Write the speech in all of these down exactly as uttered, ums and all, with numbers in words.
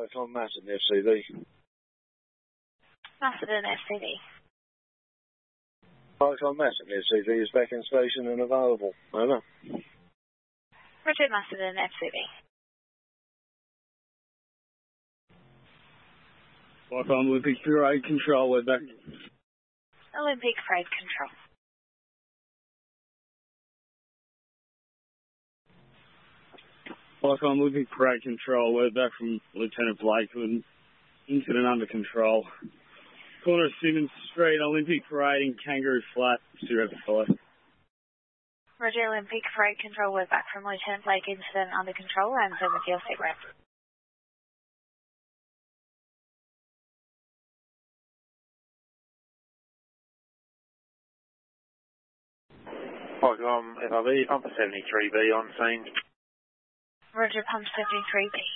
Icon Macedon F C V. Macedon F C V. Icon Macedon F C V is back in station and available. Over. Roger, Macedon F C V. Icon Olympic Parade Control, we're back. Olympic Parade Control. Icon Olympic Parade Control, we're back from Lieutenant Blake with incident under control. Corner of Simmons Street, Olympic Parade in Kangaroo Flat, zero five. Roger, Olympic Parade Control, we're back from Lieutenant Blake, incident under control, and send with your sit rep. Icon F R V, Pump seventy-three B on scene. Roger, Pump seventy-three B.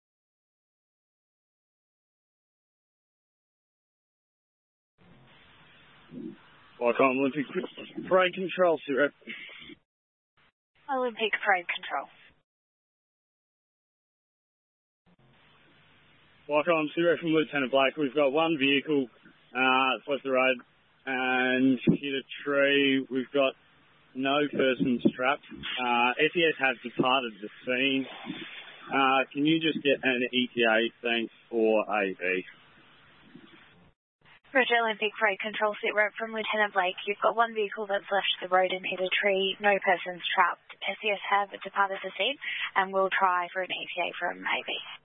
Icon Olympic Parade Control, sit rep. Olympic Parade Control. Icon, sit rep from Lieutenant Blake. We've got one vehicle uh, left the road and hit a tree. We've got no persons trapped. Uh, S E S has departed the scene. Uh, can you just get an E T A, thanks, for A B? Roger, Olympic Parade Control, sit rep from Lieutenant Blake. You've got one vehicle that's left the road and hit a tree, no persons trapped. S E S have departed the scene, and we'll try for an E T A from A B.